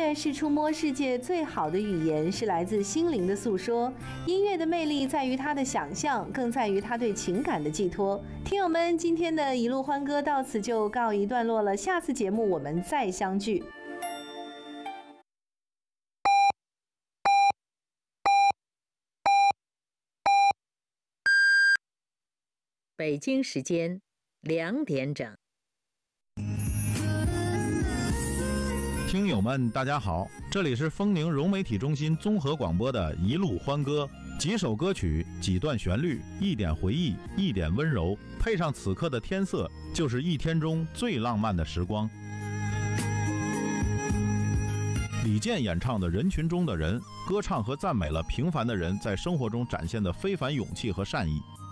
乐是触摸世界最好的语言，是来自心灵的诉说。音乐的魅力在于它的想象，更在于它对情感的寄托。听友们，今天的一路欢歌到此就告一段落了，下次节目我们再相聚。 北京时间2点整。 听友们，大家好，这里是丰宁融媒体中心综合广播的一路欢歌，几首歌曲，几段旋律，一点回忆，一点温柔，配上此刻的天色，就是一天中最浪漫的时光。李健演唱的《人群中的人》，歌唱和赞美了平凡的人在生活中展现的非凡勇气和善意。